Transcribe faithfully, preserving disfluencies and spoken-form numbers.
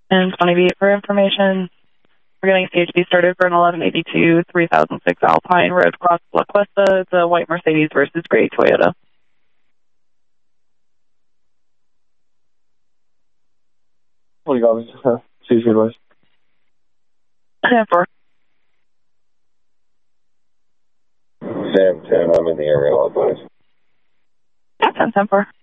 And twenty-eight for information. We're getting C H D started for an eleven eighty-two three thousand six Alpine Road Cross La Cuesta. It's a white Mercedes versus gray Toyota. What do you got me? Uh, C H D advice. ten four. Sam ten, I'm in the area, I'll advise. Yeah, ten four.